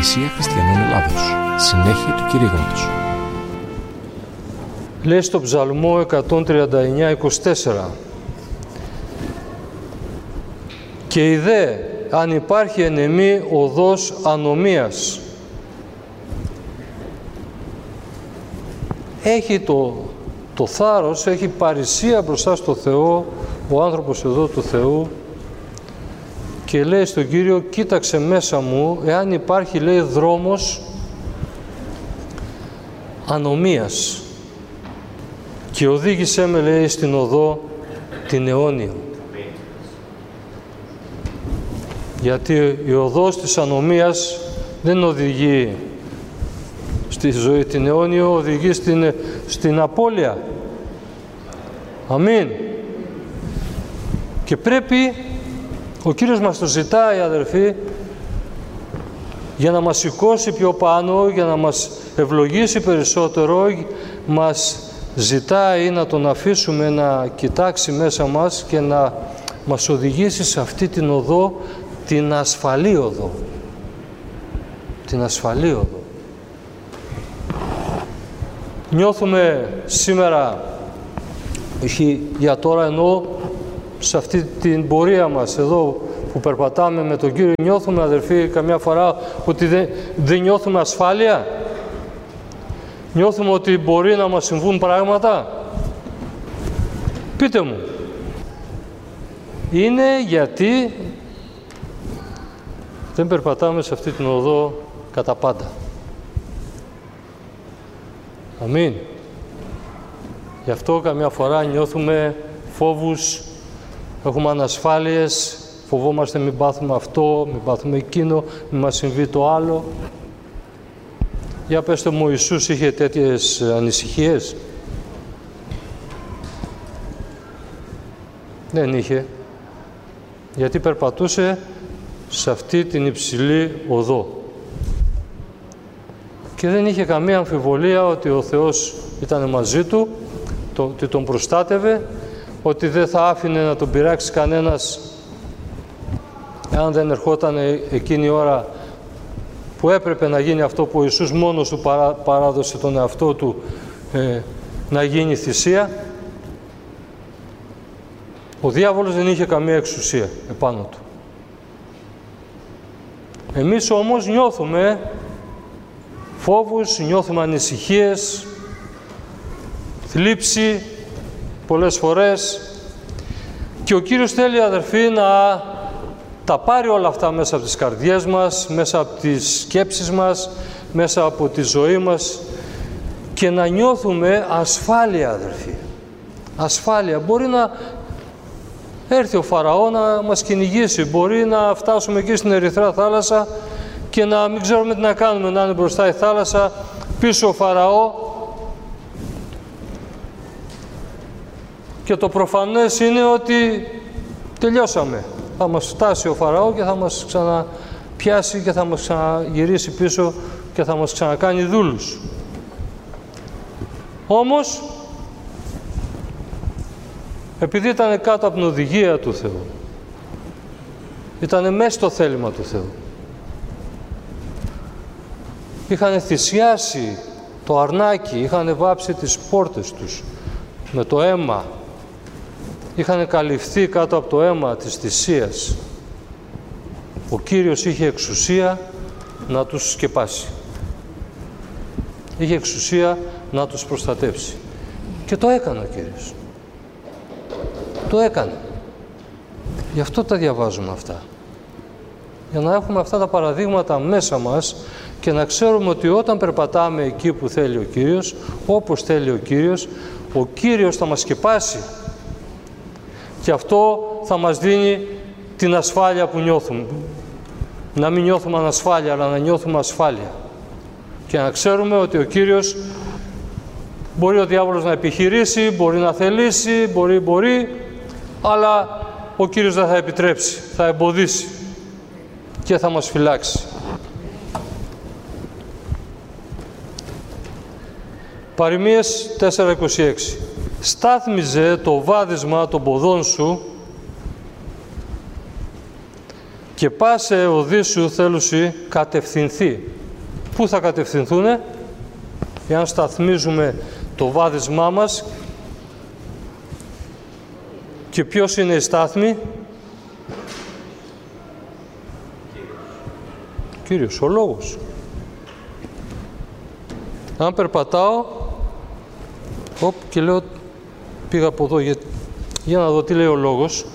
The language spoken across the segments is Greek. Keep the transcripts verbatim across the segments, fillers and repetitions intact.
Εκκλησία Χριστιανών Ελλάδος. Συνέχεια του κηρύγματος. Λέει στο Ψαλμό εκατόν τριάντα εννιά είκοσι τέσσερα: «Και ιδέ, αν υπάρχει εν εμή οδός ανομίας». Έχει το, το θάρρος, έχει παρησία μπροστά στο Θεό, ο άνθρωπος εδώ του Θεού, και λέει στον Κύριο: κοίταξε μέσα μου, εάν υπάρχει, λέει, δρόμος ανομίας, και οδήγησέ με, λέει, στην οδό την αιώνια. Γιατί η οδός της ανομίας δεν οδηγεί στη ζωή την αιώνια, οδηγεί στην, στην απώλεια. Αμήν. Και πρέπει, ο Κύριος μας το ζητάει, αδερφοί, για να μας σηκώσει πιο πάνω, για να μας ευλογήσει περισσότερο, μας ζητάει να τον αφήσουμε να κοιτάξει μέσα μας και να μας οδηγήσει σε αυτή την οδό, την ασφαλή οδό. Την ασφαλή οδό. Νιώθουμε σήμερα, όχι για τώρα, εννοώ σε αυτή την πορεία μας εδώ που περπατάμε με τον Κύριο, νιώθουμε, αδερφοί, καμιά φορά ότι δεν, δεν νιώθουμε ασφάλεια? Νιώθουμε ότι μπορεί να μας συμβούν πράγματα? Πείτε μου. Είναι γιατί δεν περπατάμε σε αυτή την οδό κατά πάντα. Αμήν. Γι' αυτό καμιά φορά νιώθουμε φόβους, έχουμε ανασφάλειες, φοβόμαστε μην πάθουμε αυτό, μην πάθουμε εκείνο, μην μας συμβεί το άλλο. Για πέστε μου, ο Ιησούς είχε τέτοιες ανησυχίες? Δεν είχε. Γιατί περπατούσε σε αυτή την υψηλή οδό. Και δεν είχε καμία αμφιβολία ότι ο Θεός ήταν μαζί του, το, ότι τον προστάτευε, ότι δεν θα άφηνε να τον πειράξει κανένας εάν δεν ερχόταν εκείνη η ώρα που έπρεπε να γίνει αυτό που ο Ιησούς μόνος του παρά, παράδοσε τον εαυτό του, ε, να γίνει θυσία. Ο διάβολος δεν είχε καμία εξουσία επάνω του. Εμείς όμως νιώθουμε φόβους, νιώθουμε ανησυχίες, θλίψη πολλές φορές, και ο Κύριος θέλει, αδερφοί, να τα πάρει όλα αυτά μέσα από τις καρδιές μας, μέσα από τις σκέψεις μας, μέσα από τη ζωή μας, και να νιώθουμε ασφάλεια, αδερφοί. Ασφάλεια. Μπορεί να έρθει ο Φαραώ να μας κυνηγήσει, μπορεί να φτάσουμε εκεί στην Ερυθρά θάλασσα και να μην ξέρουμε τι να κάνουμε, να είναι μπροστά η θάλασσα, πίσω ο Φαραώ, και το προφανές είναι ότι τελειώσαμε. Θα μας φτάσει ο Φαραώ και θα μας ξαναπιάσει και θα μας ξαναγυρίσει πίσω και θα μας ξανακάνει δούλους. Όμως, επειδή ήταν κάτω από την οδηγία του Θεού, ήταν μέσα στο θέλημα του Θεού, είχαν θυσιάσει το αρνάκι, είχαν βάψει τις πόρτες τους με το αίμα, είχαν καλυφθεί κάτω από το αίμα της θυσίας. Ο Κύριος είχε εξουσία να τους σκεπάσει. Είχε εξουσία να τους προστατεύσει. Και το έκανε ο Κύριος. Το έκανε. Γι' αυτό τα διαβάζουμε αυτά. Για να έχουμε αυτά τα παραδείγματα μέσα μας και να ξέρουμε ότι όταν περπατάμε εκεί που θέλει ο Κύριος, όπως θέλει ο Κύριος, ο Κύριος θα μας σκεπάσει. Και αυτό θα μας δίνει την ασφάλεια που νιώθουμε. Να μην νιώθουμε ανασφάλεια, αλλά να νιώθουμε ασφάλεια. Και να ξέρουμε ότι ο Κύριος, μπορεί ο διάβολος να επιχειρήσει, μπορεί να θελήσει, μπορεί, μπορεί, αλλά ο Κύριος δεν θα επιτρέψει, θα εμποδίσει και θα μας φυλάξει. Παροιμίες τέσσερα είκοσι έξι. Στάθμιζε το βάδισμα των ποδών σου Και πάσε οδοί σου θέλουσι κατευθυνθεί. Πού θα κατευθυνθούνε? Εάν σταθμίζουμε το βάδισμά μας, και ποιος είναι η στάθμη? Κύριος, ο Λόγος. Αν περπατάω, οπ, και λέω, πήγα από εδώ, για, για να δω τι λέει ο Λόγος.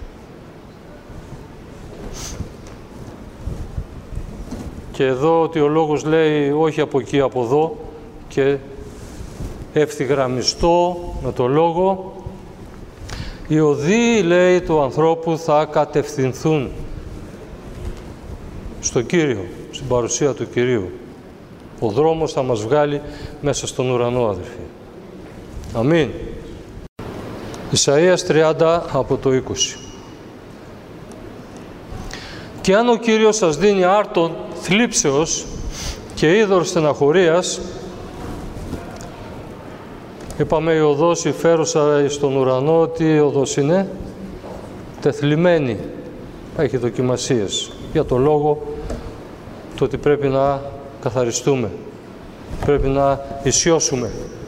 Και εδώ ότι ο Λόγος λέει όχι από εκεί, από εδώ, και ευθυγραμμιστώ με το Λόγο. Οι οδοί, λέει, του ανθρώπου θα κατευθυνθούν στο Κύριο, στην παρουσία του Κυρίου. Ο δρόμος θα μας βγάλει μέσα στον ουρανό, αδελφοί. Αμήν. Ισαΐας τριάντα από το είκοσι. Και αν ο Κύριος σας δίνει άρτον θλίψεως και είδωρ στεναχωρίας, είπαμε η οδός η φέρουσα στον ουρανό, ότι η οδός είναι τεθλιμμένη, έχει δοκιμασίες για το λόγο το ότι πρέπει να καθαριστούμε, πρέπει να ισιώσουμε.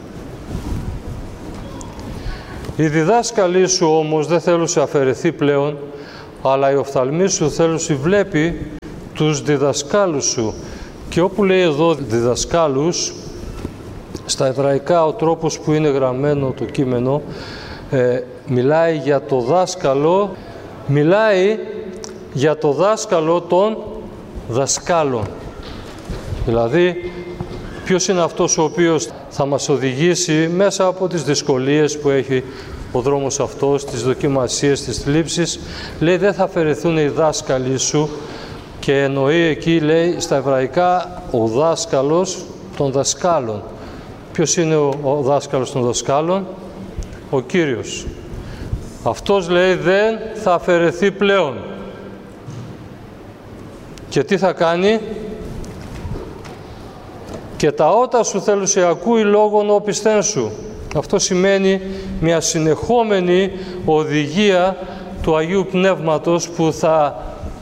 Οι διδάσκαλοι σου όμως δεν θέλουν σε αφαιρεθεί πλέον, αλλά η οφθαλμή σου θέλουν σε βλέπει τους διδασκάλους σου. Και όπου λέει εδώ διδασκάλους, στα εβραϊκά ο τρόπος που είναι γραμμένο το κείμενο ε, μιλάει για το δάσκαλο, μιλάει για το δάσκαλο των δασκάλων. Δηλαδή, ποιος είναι αυτός ο οποίος θα μας οδηγήσει μέσα από τις δυσκολίες που έχει ο δρόμος αυτός, τις δοκιμασίες, τις θλίψεις. Λέει, δεν θα αφαιρεθούν οι δάσκαλοι σου, και εννοεί εκεί, λέει, στα εβραϊκά, ο δάσκαλος των δασκάλων. Ποιος είναι ο, ο δάσκαλος των δασκάλων? Ο Κύριος. Αυτός, λέει, δεν θα αφαιρεθεί πλέον. Και τι θα κάνει? Και τα ότα σου θέλουν σε ακούει λόγον όπισθεν σου. Αυτό σημαίνει μια συνεχόμενη οδηγία του Αγίου Πνεύματος που θα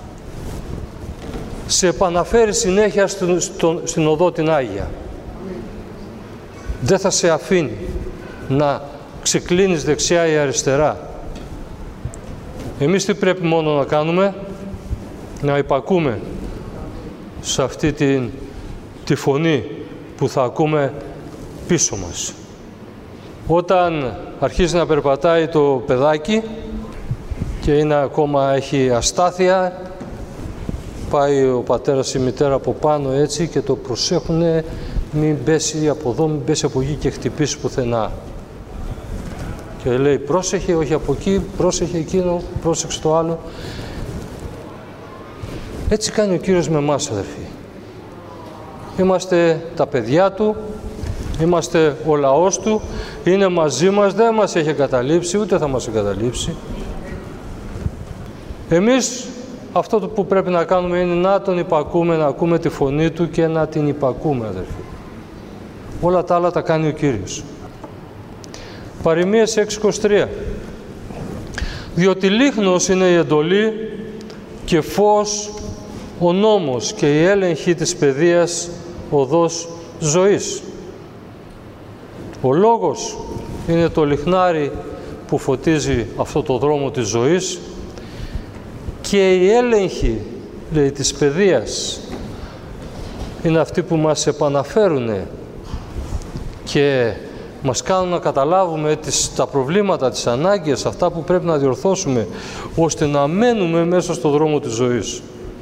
σε επαναφέρει συνέχεια στην, στο, στην οδό την Άγια. Δεν θα σε αφήνει να ξεκλίνεις δεξιά ή αριστερά. Εμείς τι πρέπει μόνο να κάνουμε? Να υπακούμε σε αυτή τη, τη φωνή που θα ακούμε πίσω μας. Όταν αρχίζει να περπατάει το παιδάκι και είναι ακόμα, έχει αστάθεια, πάει ο πατέρας ή η μητέρα από πάνω έτσι και το προσέχουνε, μην πέσει από εδώ, μην πέσει από εκεί και χτυπήσει πουθενά. Και λέει, πρόσεχε, όχι από εκεί, πρόσεχε εκείνο, πρόσεξε το άλλο. Έτσι κάνει ο Κύριος με εμάς, αδερφοί. Είμαστε τα παιδιά Του, είμαστε ο λαός Του, είναι μαζί μας, δεν μας έχει εγκαταλείψει, ούτε θα μας εγκαταλείψει. Εμείς αυτό που πρέπει να κάνουμε είναι να Τον υπακούμε, να ακούμε τη φωνή Του και να την υπακούμε, αδερφοί. Όλα τα άλλα τα κάνει ο Κύριος. Παροιμίες έξι είκοσι τρία. Διότι λίχνος είναι η εντολή και φως ο νόμος και η έλεγχη της παιδείας οδός ζωής. Ο λόγος είναι το λιχνάρι που φωτίζει αυτό το δρόμο της ζωής και η έλεγχη, λέει, της παιδείας είναι αυτοί που μας επαναφέρουν και μας κάνουν να καταλάβουμε τις, τα προβλήματα, τις ανάγκες, αυτά που πρέπει να διορθώσουμε, ώστε να μένουμε μέσα στο δρόμο της ζωής.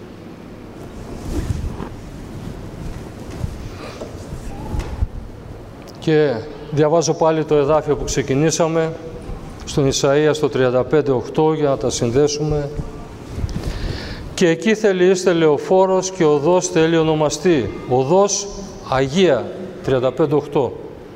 Και διαβάζω πάλι το εδάφιο που ξεκινήσαμε, στον Ισαΐα στο τριάντα πέντε οκτώ, για να τα συνδέσουμε. Και εκεί θέλει είστε λεωφόρος και οδός θέλει ονομαστεί. Οδός Αγία, τριάντα πέντε οκτώ.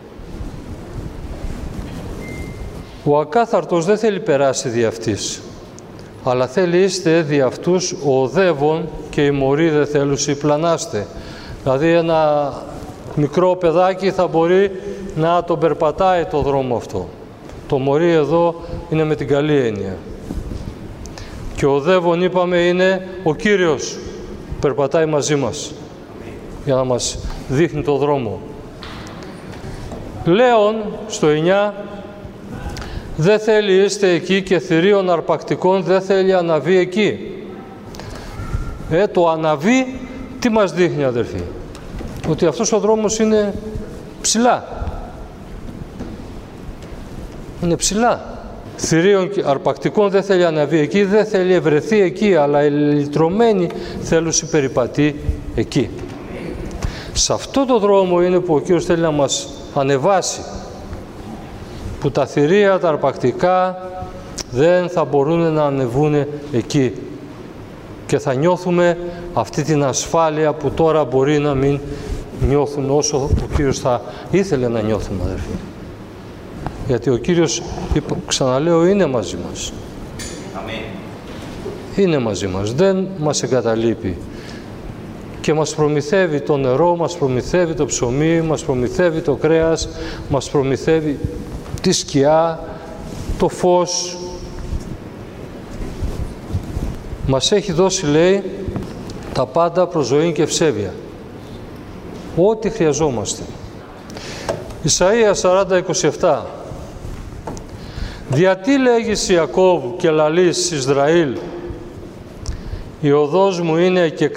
Ο ακάθαρτος δεν θέλει περάσει δι' αυτής, αλλά θέλει είστε δι' αυτούς οδεύων και οι μωροί δεν θέλουσι πλανάστε. Δηλαδή ένα μικρό παιδάκι θα μπορεί να τον περπατάει το δρόμο αυτό. Το μωρί εδώ είναι με την καλή έννοια. Και ο οδεύων, είπαμε, είναι ο Κύριος, περπατάει μαζί μας για να μας δείχνει το δρόμο. Λέων, στο εννιά, δεν θέλει είστε εκεί και θηρίων αρπακτικών δεν θέλει αναβεί εκεί. Ε, το αναβεί τι μας δείχνει, αδερφοί? Ότι αυτός ο δρόμος είναι ψηλά. Είναι ψηλά. Θηρίων και αρπακτικών δεν θέλει αναβεί εκεί, δεν θέλει ευρεθεί εκεί, αλλά οι λυτρωμένοι θέλουν περιπατεί εκεί. Σε αυτό το δρόμο είναι που ο Κύριος θέλει να μας ανεβάσει, που τα θηρία, τα αρπακτικά δεν θα μπορούν να ανεβούν εκεί και θα νιώθουμε αυτή την ασφάλεια που τώρα μπορεί να μην νιώθουν όσο ο Κύριος θα ήθελε να νιώθουν, αδερφοί. Γιατί ο Κύριος, ξαναλέω, είναι μαζί μας. Αμήν. Είναι μαζί μας, δεν μας εγκαταλείπει. Και μας προμηθεύει το νερό, μας προμηθεύει το ψωμί, μας προμηθεύει το κρέας, μας προμηθεύει τη σκιά, το φως. Μας έχει δώσει, λέει, τα πάντα προς ζωή και ευσέβεια. Ό,τι χρειαζόμαστε. Ισαΐα σαράντα είκοσι επτά. «Γιατί λέγεις Ιακώβ και λαλείς Ισραήλ, η οδός μου είναι και